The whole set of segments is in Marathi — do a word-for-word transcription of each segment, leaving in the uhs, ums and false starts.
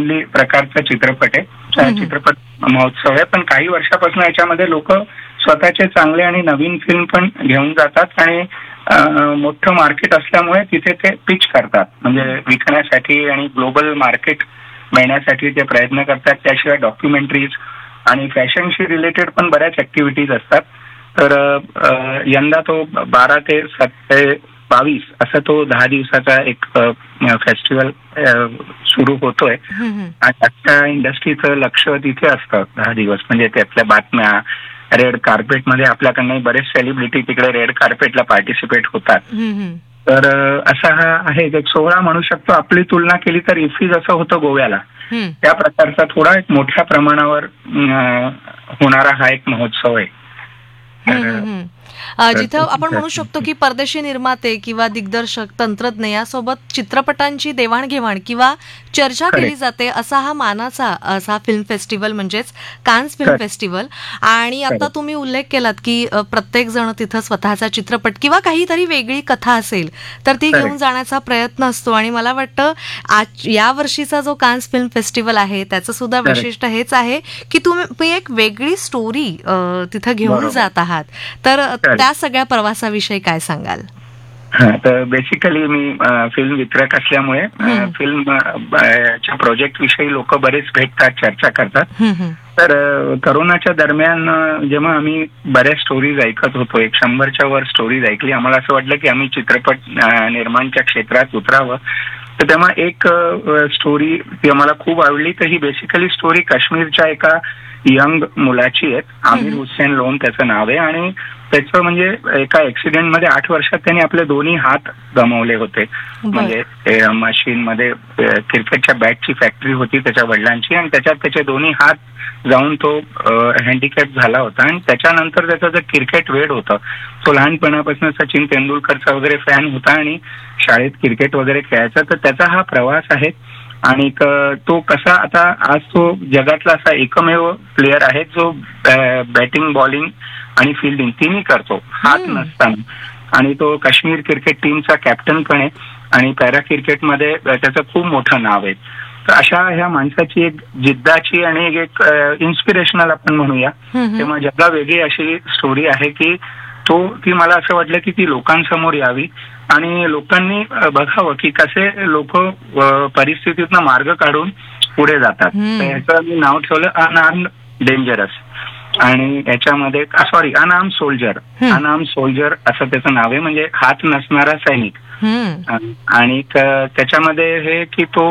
ओनली प्रकारचा चित्रपट आहे, चित्रपट महोत्सव आहे. पण काही वर्षापासून याच्यामध्ये लोक स्वतःचे चांगले आणि नवीन फिल्म पण घेऊन जातात आणि मोठं मार्केट असल्यामुळे तिथे ते पिच करतात, म्हणजे विकण्यासाठी आणि ग्लोबल मार्केट मिळण्यासाठी ते प्रयत्न करतात. त्याशिवाय डॉक्युमेंटरीज आणि फॅशनशी रिलेटेड पण बऱ्याच ऍक्टिव्हिटीज असतात. तर यंदा तो बारा ते सत्ते बावीस असा तो दहा दिवसाचा एक फेस्टिवल सुरू होतोय आणि आजच्या इंडस्ट्रीचं लक्ष तिथे असतं दहा दिवस. म्हणजे त्यातल्या बातम्या, रेड कार्पेटमध्ये आपल्याकडनं बरेच सेलिब्रिटी तिकडे रेड कार्पेटला पार्टिसिपेट होतात. तर असा हा आहे एक सोहळा म्हणू शकतो. आपली तुलना केली तर इफ्फी जसं होतं गोव्याला, त्या प्रकारचा थोडा एक मोठ्या प्रमाणावर होणारा हा एक महोत्सव आहे. जिथं आपण म्हणू शकतो की परदेशी निर्माते किंवा दिग्दर्शक, तंत्रज्ञ यासोबत चित्रपटांची देवाणघेवाण किंवा चर्चा केली जाते असा हा मानाचा असा फिल्म फेस्टिवल म्हणजेच कान्स फिल्म फेस्टिवल. आणि आता तुम्ही उल्लेख केलात की प्रत्येक जण तिथं स्वतःचा चित्रपट किंवा काहीतरी वेगळी कथा असेल तर ती घेऊन जाण्याचा प्रयत्न असतो. आणि मला वाटतं आज या वर्षीचा जो कान्स फिल्म फेस्टिवल आहे त्याचं सुद्धा वैशिष्ट्य हेच आहे की तुम्ही एक वेगळी स्टोरी तिथं घेऊन जात आहात. तर त्या सगळ्या प्रवासाविषयी काय सांगाल? हा, तर बेसिकली मी फिल्म वितरक असल्यामुळे फिल्मच्या प्रोजेक्ट विषयी लोक बरेच भेटतात, चर्चा करतात. तर करोनाच्या दरम्यान जेव्हा आम्ही बऱ्याच स्टोरीज ऐकत होतो, एक शंभरच्या वर स्टोरीज ऐकली, आम्हाला असं वाटलं की आम्ही चित्रपट निर्माणच्या क्षेत्रात उतरावं. तर तेव्हा एक स्टोरी ती आम्हाला खूप आवडली. तर ही बेसिकली स्टोरी काश्मीरच्या एका यंग मुलाची आहे. आमिर हुसेन लोन त्याचं नाव आहे आणि त्याचं म्हणजे एका ऍक्सिडेंटमध्ये आठ वर्षात त्यांनी आपले दोन्ही हात गमावले होते. म्हणजे मशीनमध्ये क्रिकेटच्या बॅटची फॅक्टरी होती त्याच्या वडिलांची आणि त्याच्यात त्याचे दोन्ही हात जाऊन तो हँडिकॅप झाला होता. आणि त्याच्यानंतर त्याचं जे क्रिकेट वेड होतं, तो लहानपणापासून सचिन तेंडुलकरचा वगैरे फॅन होता आणि शाळेत क्रिकेट वगैरे खेळायचा. तर त्याचा हा प्रवास आहे आणि तो कसा आता आज तो जगातला असा एकमेव प्लेअर आहे जो बॅटिंग, बॉलिंग आणि फिल्डिंग तिन्ही करतो हात नसताना. आणि तो काश्मीर क्रिकेट टीमचा कॅप्टन पण आहे आणि पॅरा क्रिकेटमध्ये त्याचं खूप मोठं नाव आहे. तर अशा ह्या माणसाची एक जिद्दाची आणि एक इन्स्पिरेशनल आपण म्हणूया तेव्हा जगा वेगळी अशी स्टोरी आहे की तो ती मला असं वाटलं की ती लोकांसमोर यावी आणि लोकांनी बघावं की कसे लोक परिस्थितीतनं मार्ग काढून पुढे जातात. याचं मी नाव ठेवलं अनआर्म्ड डेंजरस. आणि याच्यामध्ये सॉरी अनआर्म सोल्जर अनआर्म सोल्जर असं त्याचं नाव आहे, म्हणजे हात नसणारा सैनिक. आणि त्याच्यामध्ये हे की तो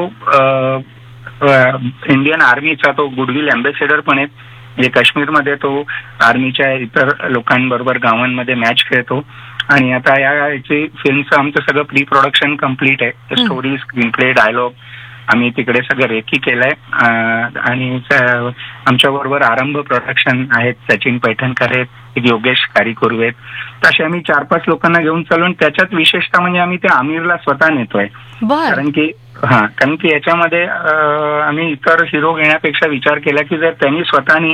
इंडियन आर्मीचा तो गुडविल अँबॅसेडर पण आहे. म्हणजे काश्मीरमध्ये तो आर्मीच्या इतर लोकांबरोबर गावांमध्ये मॅच खेळतो. आणि आता याची फिल्मचं आमचं सगळं प्री प्रोडक्शन कम्प्लीट आहे. स्टोरी, स्क्रीन प्ले, डायलॉग आम्ही तिकडे सगळं रेकी केलंय. आणि आमच्या बरोबर आरंभ प्रोडक्शन आहेत, सचिन पैठणकर आहेत, योगेश कारीकोर आहेत. तसे आम्ही चार पाच लोकांना घेऊन चालून त्याच्यात विशेषतः म्हणजे आम्ही त्या आमिरला स्वतः नेतोय. कारण की हा कारण की याच्यामध्ये आम्ही इतर हिरो घेण्यापेक्षा विचार केला की जर त्यांनी स्वतःनी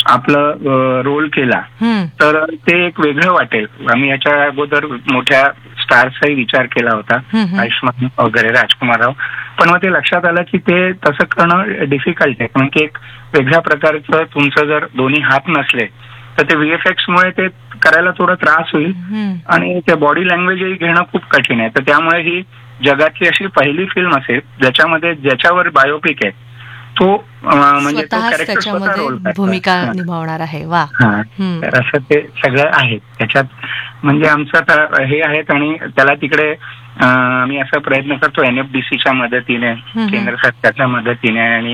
आपलं रोल केला तर ते एक वेगळं वाटेल. आम्ही याच्या अगोदर मोठ्या स्टार्सचाही विचार केला होता, आयुष्मान वगैरे, राजकुमार राव. पण मग ते लक्षात आलं की ते तसं करणं डिफिकल्ट आहे. कारण की एक वेगळ्या प्रकारचं तुमचं जर दोन्ही हात नसले तर ते व्हीएफएक्स मुळे ते करायला थोडा त्रास होईल आणि ते बॉडी लँग्वेजही घेणं खूप कठीण आहे. तर त्यामुळे ही जगातली अशी पहिली फिल्म असेल ज्याच्यामध्ये ज्याच्यावर बायोपिक आहे तो म्हणजे तो कॅरेक्टर स्वतः रोल भूमिका निभावणार आहे. वा, तर असं ते सगळं आहे त्याच्यात. म्हणजे आमचं आता हे आहेत आणि त्याला तिकडे आम्ही असा प्रयत्न करतो एनएफडीसीच्या मदतीने, केंद्र सरकारच्या मदतीने. आणि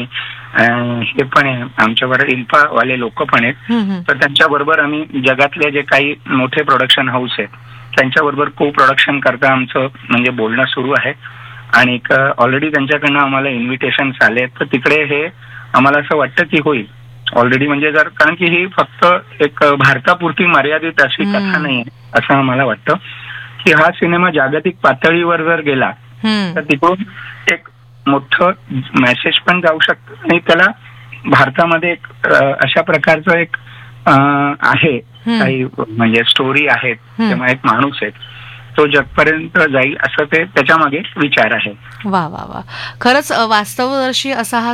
हे पण आहे आमच्याबरोबर इन्फा वाले लोक पण आहेत. तर त्यांच्या बरोबर आम्ही जगातले जे काही मोठे प्रोडक्शन हाऊस आहेत त्यांच्याबरोबर को प्रोडक्शन करता आमचं म्हणजे बोलणं सुरू आहे. आणि ऑलरेडी त्यांच्याकडनं आम्हाला इन्व्हिटेशन आले. तर तिकडे हे आम्हाला असं वाटतं की होईल ऑलरेडी. म्हणजे जर कारण की ही फक्त एक भारतापुरती मर्यादित अशी कथा नाही असं आम्हाला वाटतं की हा सिनेमा जागतिक पातळीवर जर गेला तर तिकडून एक मोठं मेसेज पण जाऊ शकतं. आणि त्याला भारतामध्ये एक अशा प्रकारचं एक आहे काही म्हणजे स्टोरी आहेत तेव्हा एक माणूस आहे तो जगपर्यंत जाईल असं ते त्याच्या मागे विचार आहे. वा वा वा, खरंच वास्तवदर्शी असा हा